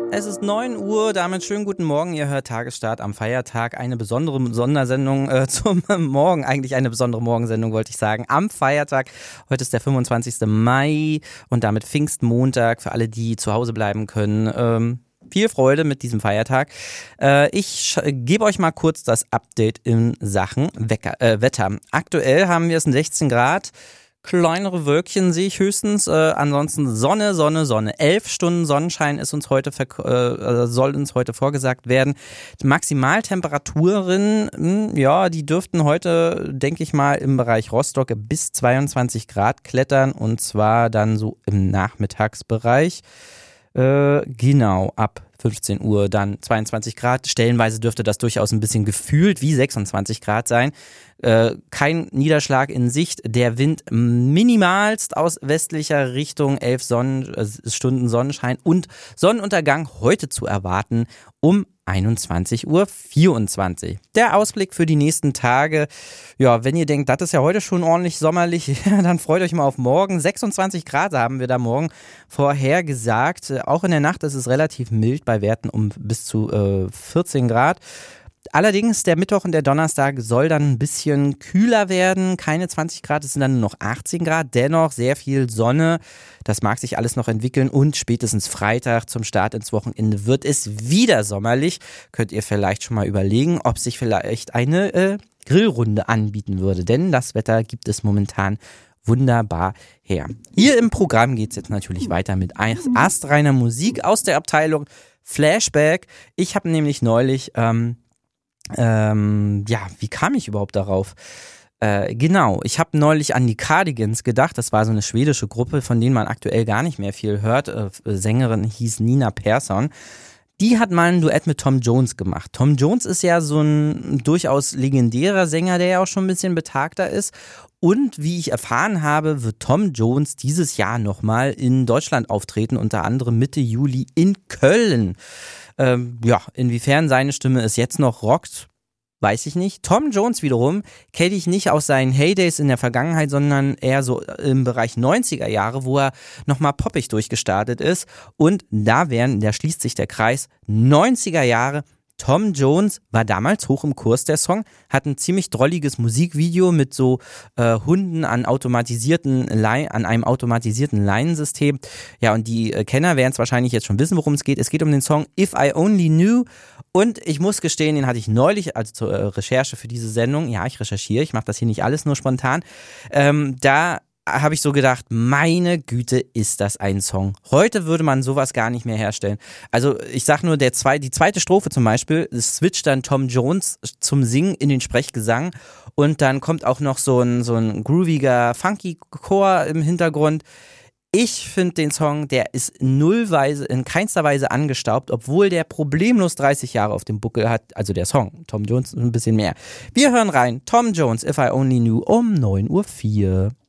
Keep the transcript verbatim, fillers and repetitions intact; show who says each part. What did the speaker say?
Speaker 1: Es ist neun Uhr, damit schönen guten Morgen. Ihr hört Tagesstart am Feiertag. Eine besondere Sondersendung äh, zum Morgen. Eigentlich eine besondere Morgensendung, wollte ich sagen. Am Feiertag. Heute ist der fünfundzwanzigster Mai und damit Pfingstmontag für alle, die zu Hause bleiben können. Ähm, viel Freude mit diesem Feiertag. Äh, ich gebe euch mal kurz das Update in Sachen Wecker, äh, Wetter. Aktuell haben wir es in sechzehn Grad. Kleinere Wölkchen sehe ich höchstens, äh, ansonsten Sonne, Sonne, Sonne. Elf Stunden Sonnenschein ist uns heute verk- äh, soll uns heute vorgesagt werden. Die Maximaltemperaturen, mh, ja, die dürften heute, denke ich mal, im Bereich Rostock bis zweiundzwanzig Grad klettern und zwar dann so im Nachmittagsbereich. Äh, genau, ab fünfzehn Uhr dann zweiundzwanzig Grad. Stellenweise dürfte das durchaus ein bisschen gefühlt wie sechsundzwanzig Grad sein. Äh, kein Niederschlag in Sicht. Der Wind minimalst aus westlicher Richtung. elf Sonnen, äh, Stunden Sonnenschein und Sonnenuntergang heute zu erwarten um einundzwanzig Uhr vierundzwanzig. Der Ausblick für die nächsten Tage. Ja, wenn ihr denkt, das ist ja heute schon ordentlich sommerlich, dann freut euch mal auf morgen. sechsundzwanzig Grad haben wir da morgen vorhergesagt. Auch in der Nacht ist es relativ mild bei Werten um bis zu äh, vierzehn Grad. Allerdings, der Mittwoch und der Donnerstag soll dann ein bisschen kühler werden. Keine zwanzig Grad, es sind dann nur noch achtzehn Grad. Dennoch sehr viel Sonne. Das mag sich alles noch entwickeln. Und spätestens Freitag zum Start ins Wochenende wird es wieder sommerlich. Könnt ihr vielleicht schon mal überlegen, ob sich vielleicht eine äh, Grillrunde anbieten würde. Denn das Wetter gibt es momentan wunderbar her. Hier im Programm geht es jetzt natürlich weiter mit astreiner Musik aus der Abteilung Flashback. Ich habe nämlich neulich... Ähm, Ähm, ja, wie kam ich überhaupt darauf? Äh, genau, ich habe neulich an die Cardigans gedacht. Das war so eine schwedische Gruppe, von denen man aktuell gar nicht mehr viel hört. Äh, Sängerin hieß Nina Persson. Die hat mal ein Duett mit Tom Jones gemacht. Tom Jones ist ja so ein durchaus legendärer Sänger, der ja auch schon ein bisschen betagter ist. Und wie ich erfahren habe, wird Tom Jones dieses Jahr nochmal in Deutschland auftreten, unter anderem Mitte Juli in Köln. Ähm, ja, inwiefern seine Stimme es jetzt noch rockt, weiß ich nicht. Tom Jones wiederum kenne ich nicht aus seinen Heydays in der Vergangenheit, sondern eher so im Bereich neunziger Jahre, wo er nochmal poppig durchgestartet ist. Und da wären, da schließt sich der Kreis, neunziger Jahre. Tom Jones war damals hoch im Kurs, der Song, hat ein ziemlich drolliges Musikvideo mit so äh, Hunden an automatisierten Lein, an einem automatisierten Leinensystem. Ja, und die äh, Kenner werden es wahrscheinlich jetzt schon wissen, worum es geht. Es geht um den Song If I Only Knew. Und ich muss gestehen, den hatte ich neulich, also zur äh, Recherche für diese Sendung, ja, ich recherchiere, ich mache das hier nicht alles nur spontan, ähm, da habe ich so gedacht, meine Güte, ist das ein Song. Heute würde man sowas gar nicht mehr herstellen. Also ich sag nur, der zwei, die zweite Strophe zum Beispiel, es switcht dann Tom Jones zum Singen in den Sprechgesang und dann kommt auch noch so ein, so ein grooviger, funky Chor im Hintergrund. Ich finde den Song, der ist nullweise, in keinster Weise angestaubt, obwohl der problemlos dreißig Jahre auf dem Buckel hat. Also der Song, Tom Jones ein bisschen mehr. Wir hören rein, Tom Jones, If I Only Knew, um neun Uhr vier.